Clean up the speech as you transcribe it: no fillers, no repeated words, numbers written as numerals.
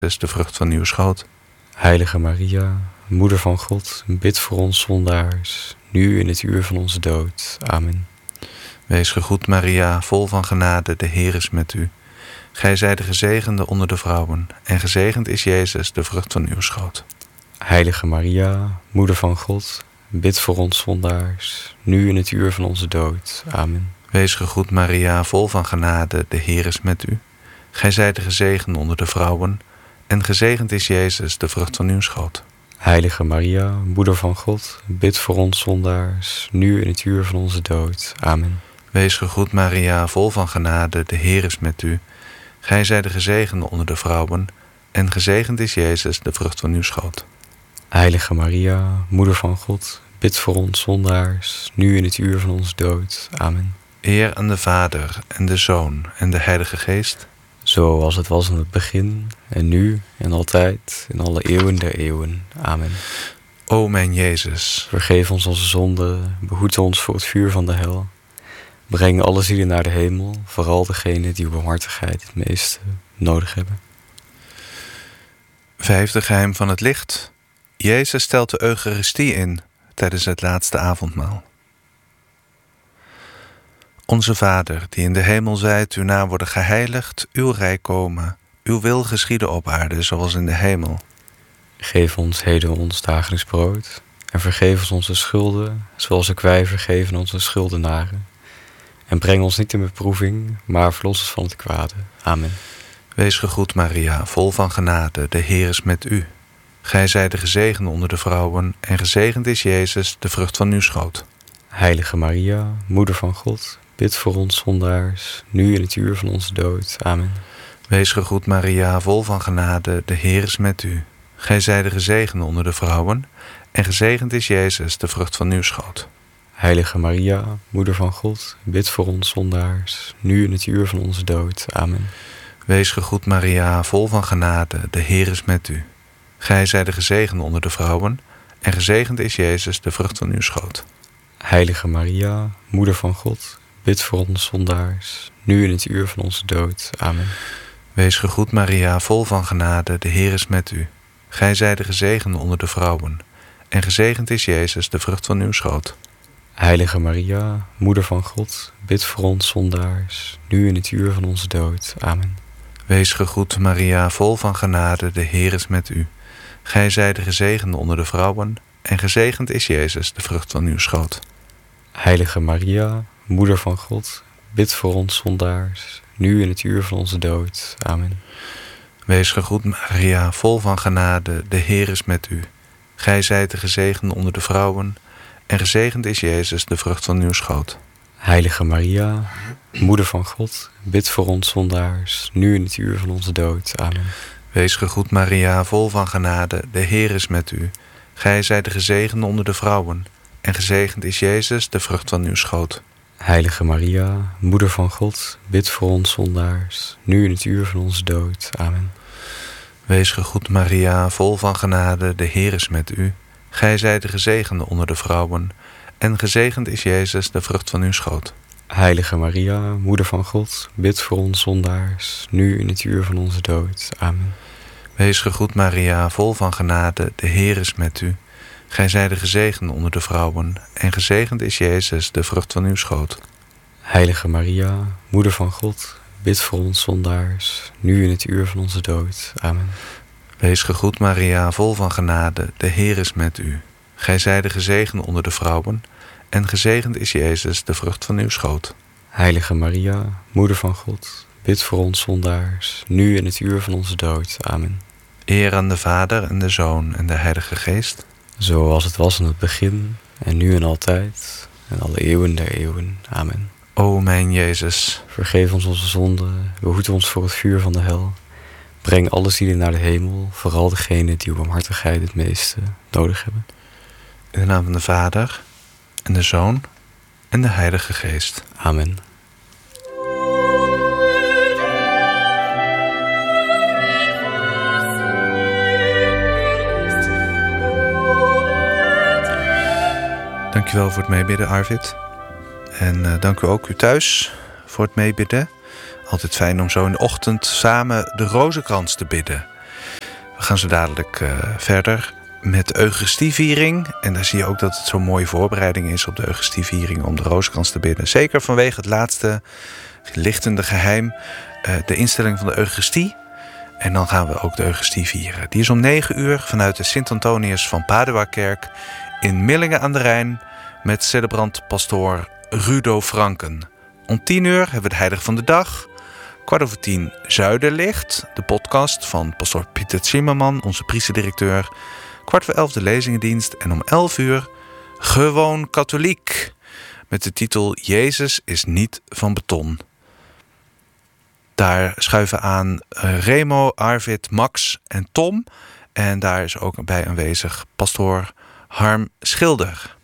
is de vrucht van uw schoot. Heilige Maria, Moeder van God, bid voor ons zondaars, nu in het uur van onze dood. Amen. Wees gegroet Maria, vol van genade, de Heer is met u. Gij zijt de gezegende onder de vrouwen, en gezegend is Jezus, de vrucht van uw schoot. Heilige Maria, Moeder van God, bid voor ons zondaars, nu in het uur van onze dood. Amen. Wees gegroet Maria, vol van genade, de Heer is met u. Gij zijt de gezegende onder de vrouwen, en gezegend is Jezus, de vrucht van uw schoot. Heilige Maria, Moeder van God, bid voor ons zondaars, nu in het uur van onze dood. Amen. Wees gegroet Maria, vol van genade, de Heer is met u. Gij zijt de gezegende onder de vrouwen, en gezegend is Jezus, de vrucht van uw schoot. Heilige Maria, Moeder van God, bid voor ons zondaars, nu in het uur van onze dood. Amen. Eer aan de Vader, en de Zoon, en de Heilige Geest. Zoals het was in het begin, en nu, en altijd, in alle eeuwen der eeuwen. Amen. O mijn Jezus, Vergeef ons onze zonden, behoed ons voor het vuur van de hel. Breng alle zielen naar de hemel, vooral degenen die uw barmhartigheid het meeste nodig hebben. vijfde geheim van het licht. Jezus stelt de Eucharistie in tijdens het laatste avondmaal. Onze Vader, die in de hemel zijt, uw naam worden geheiligd, uw rijk komen, uw wil geschieden op aarde zoals in de hemel. Geef ons heden ons dagelijks brood en vergeef ons onze schulden, zoals ook wij vergeven onze schuldenaren. En breng ons niet in beproeving, maar verlos ons van het kwade. Amen. Wees gegroet Maria, vol van genade, de Heer is met u. Gij zijt de gezegende onder de vrouwen, en gezegend is Jezus, de vrucht van uw schoot. Heilige Maria, Moeder van God, bid voor ons zondaars, nu in het uur van onze dood. Amen. Wees gegroet Maria, vol van genade, de Heer is met u. Gij zijt de gezegende onder de vrouwen, en gezegend is Jezus, de vrucht van uw schoot. Heilige Maria, Moeder van God, bid voor ons zondaars, nu in het uur van onze dood. Amen. Wees gegroet Maria, vol van genade, de Heer is met u. Gij zijt de gezegende onder de vrouwen, en gezegend is Jezus, de vrucht van uw schoot. Heilige Maria, Moeder van God, bid voor ons zondaars, nu in het uur van onze dood. Amen. Wees gegroet Maria, vol van genade, de Heer is met u. Gij zijt de gezegende onder de vrouwen, en gezegend is Jezus, de vrucht van uw schoot. Heilige Maria, Moeder van God, bid voor ons zondaars, nu in het uur van onze dood. Amen. Wees gegroet Maria, vol van genade, de Heer is met u. Gij zijt de gezegende onder de vrouwen, en gezegend is Jezus, de vrucht van uw schoot. Heilige Maria, Moeder van God, bid voor ons zondaars, nu in het uur van onze dood. Amen. Wees gegroet Maria, vol van genade, de Heer is met u. Gij zijt de gezegende onder de vrouwen, en gezegend is Jezus, de vrucht van uw schoot. Heilige Maria, Moeder van God, bid voor ons zondaars, nu in het uur van onze dood. Amen. Wees gegroet Maria, vol van genade, de Heer is met u. Gij zijt de gezegende onder de vrouwen, en gezegend is Jezus, de vrucht van uw schoot. Heilige Maria, Moeder van God, bid voor ons zondaars, nu in het uur van onze dood. Amen. Wees gegroet Maria, vol van genade, de Heer is met u. Gij zijt de gezegende onder de vrouwen, en gezegend is Jezus, de vrucht van uw schoot. Heilige Maria, Moeder van God, bid voor ons zondaars, nu in het uur van onze dood. Amen. Wees gegroet Maria, vol van genade, de Heer is met u. Gij zijt de gezegende onder de vrouwen, en gezegend is Jezus, de vrucht van uw schoot. Heilige Maria, Moeder van God, bid voor ons zondaars, nu in het uur van onze dood. Amen. Wees gegroet Maria, vol van genade, de Heer is met u. Gij zijt de gezegende onder de vrouwen, en gezegend is Jezus, de vrucht van uw schoot. Heilige Maria, Moeder van God, bid voor ons zondaars, nu in het uur van onze dood. Amen. Eer aan de Vader, en de Zoon, en de Heilige Geest. Zoals het was in het begin, en nu en altijd, en alle eeuwen der eeuwen. Amen. O mijn Jezus, Vergeef ons onze zonden, behoed ons voor het vuur van de hel. Breng alle zielen naar de hemel, vooral degenen die uw barmhartigheid het meeste nodig hebben. in de naam van de Vader, en de Zoon, en de Heilige Geest. Amen. Dankjewel voor het meebidden, Arvid. En dank u ook u thuis voor het meebidden. Altijd fijn om zo in de ochtend samen de rozenkrans te bidden. We gaan zo dadelijk verder met de Eucharistieviering. En daar zie je ook dat het zo'n mooie voorbereiding is op de Eucharistieviering om de rozenkrans te bidden. Zeker vanwege het laatste lichtende geheim, de instelling van de Eucharistie. En dan gaan we ook de Eucharistie vieren. Die is om 9 uur vanuit de Sint-Antonius van Paduakerk in Millingen aan de Rijn met celebrant pastoor Rudo Franken. Om 10 uur hebben we de Heilige van de Dag. 10:15 Zuiderlicht, de podcast van pastoor Pieter Zimmerman, onze priesterdirecteur. 11:15 de lezingendienst en om 11 uur Gewoon Katholiek met de titel Jezus is niet van beton. Daar schuiven aan Remo, Arvid, Max en Tom. En daar is ook bij aanwezig pastoor Harm Schilder.